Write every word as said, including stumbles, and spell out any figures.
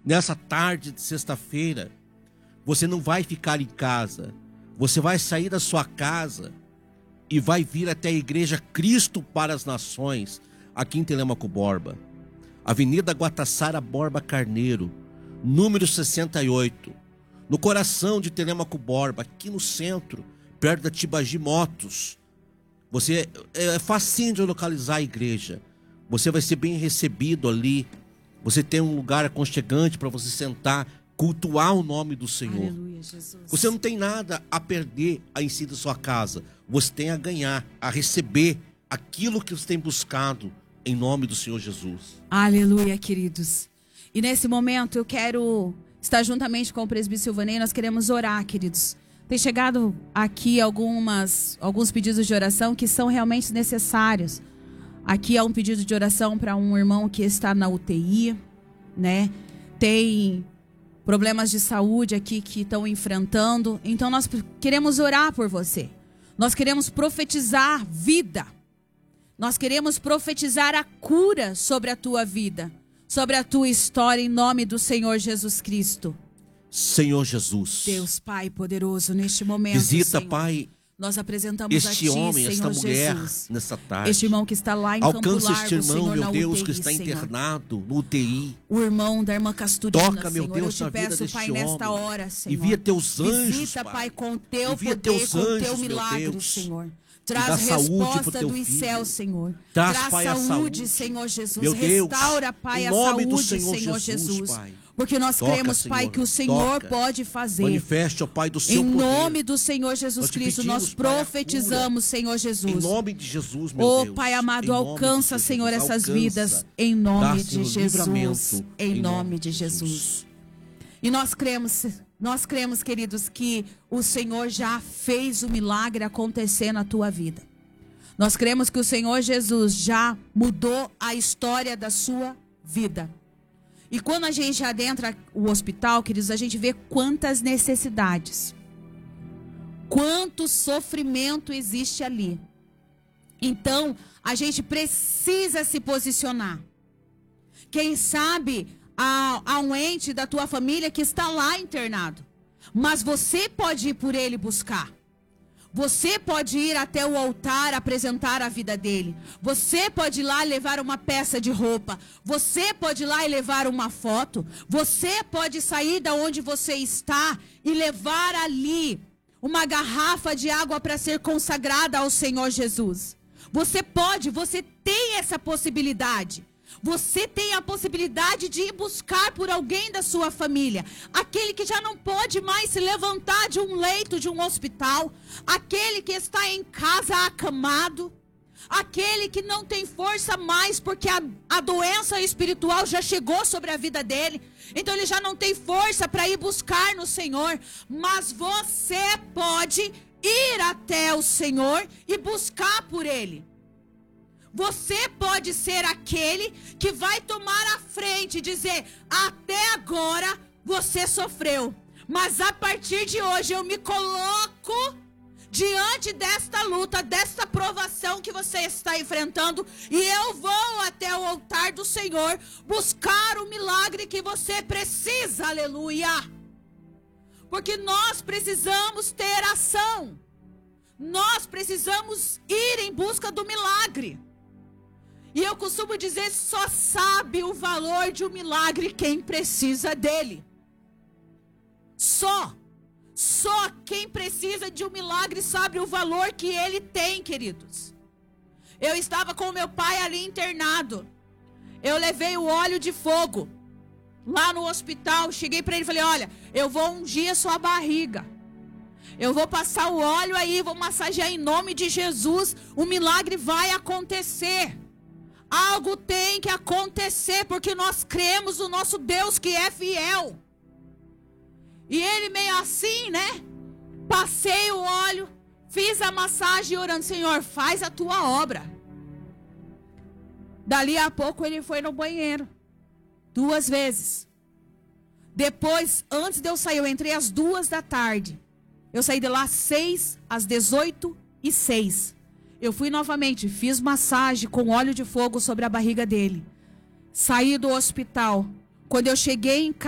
nessa tarde de sexta-feira, você não vai ficar em casa. Você vai sair da sua casa e vai vir até a igreja Cristo para as Nações, aqui em Telêmaco Borba. Avenida Guatassara Borba Carneiro, número sessenta e oito. No coração de Telêmaco Borba, aqui no centro, perto da Tibagi Motos. Você, é facinho de localizar a igreja. Você vai ser bem recebido ali. Você tem um lugar aconchegante para você sentar, cultuar o nome do Senhor. Aleluia, Jesus. Você não tem nada a perder em si da sua casa. Você tem a ganhar, a receber aquilo que você tem buscado em nome do Senhor Jesus. Aleluia, queridos. E nesse momento eu quero estar juntamente com o presbítero Silvanei. Nós queremos orar, queridos. Tem chegado aqui algumas, alguns pedidos de oração que são realmente necessários. Aqui há um pedido de oração para um irmão que está na U T I, né? Tem problemas de saúde aqui que estão enfrentando. Então nós queremos orar por você. Nós queremos profetizar vida. Nós queremos profetizar a cura sobre a tua vida, sobre a tua história, em nome do Senhor Jesus Cristo. Senhor Jesus, Deus Pai poderoso, neste momento, visita, Senhor, Pai, nós apresentamos este a Ti, homem, Senhor esta mulher, Jesus, nessa tarde. este irmão que está lá em Campo Alcança Largo, este irmão, Senhor, meu na Deus, U T I, que está Senhor. internado no U T I. O irmão da irmã Casturina, Toca, meu Senhor, Deus, eu na te vida peço, deste Pai, homem. nesta hora, Senhor. Envia teus anjos, Visita, Pai. Pai, com teu Envia poder, teus com anjos, teu meu milagre, Deus. Senhor. E dá Traz saúde pro resposta teu dos filho. céus, Senhor. Traz, Traz Pai, a saúde, saúde. Senhor Jesus. Meu Deus, Restaura, Pai, em a nome do saúde, Senhor Senhor Jesus, Jesus. Pai. Porque nós Toca, cremos, Senhor, Pai, que o Senhor toca. pode fazer. Manifeste, ó Pai, do seu Em poder. nome do Senhor Jesus Nós te Cristo, pedimos, nós Pai, a profetizamos, Senhor Jesus. Em nome de Jesus, meu Oh, Deus. Pai amado, Em nome alcança, de Senhor, Jesus, essas alcança. vidas. Em nome Dá, de Senhor, Jesus. livramento, Em nome de Jesus. E nós cremos, nós cremos, queridos, que o Senhor já fez o milagre acontecer na tua vida. Nós cremos que o Senhor Jesus já mudou a história da sua vida. E quando a gente adentra o hospital, queridos, a gente vê quantas necessidades, quanto sofrimento existe ali. Então, a gente precisa se posicionar. Quem sabe há, há um ente da tua família que está lá internado, mas você pode ir por ele buscar. Você pode ir até o altar apresentar a vida dele. Você pode ir lá levar uma peça de roupa. Você pode ir lá e levar uma foto. Você pode sair da onde você está e levar ali uma garrafa de água para ser consagrada ao Senhor Jesus. Você pode, você tem essa possibilidade. Você tem a possibilidade de ir buscar por alguém da sua família. Aquele que já não pode mais se levantar de um leito de um hospital. Aquele que está em casa acamado. Aquele que não tem força mais porque a, a doença espiritual já chegou sobre a vida dele. Então ele já não tem força para ir buscar no Senhor. Mas você pode ir até o Senhor e buscar por ele. Você pode ser aquele que vai tomar a frente e dizer: até agora você sofreu, mas a partir de hoje eu me coloco diante desta luta, desta provação que você está enfrentando, e eu vou até o altar do Senhor buscar o milagre que você precisa, aleluia. Porque nós precisamos ter ação, nós precisamos ir em busca do milagre. E eu costumo dizer, só sabe o valor de um milagre quem precisa dele. Só. Só quem precisa de um milagre sabe o valor que ele tem, queridos. Eu estava com meu pai ali internado. Eu levei o óleo de fogo lá no hospital. Cheguei para ele e falei: olha, eu vou ungir a sua barriga. Eu vou passar o óleo aí, vou massagear em nome de Jesus. O milagre vai acontecer. Algo tem que acontecer, porque nós cremos no nosso Deus que é fiel. E ele meio assim, né? Passei o óleo, fiz a massagem orando: Senhor, faz a tua obra. Dali a pouco ele foi no banheiro. Duas vezes. Depois, antes de eu sair, eu entrei às duas da tarde. Eu saí de lá às seis, às dezoito e seis. Eu fui novamente, fiz massagem com óleo de fogo sobre a barriga dele. Saí do hospital. Quando eu cheguei em casa,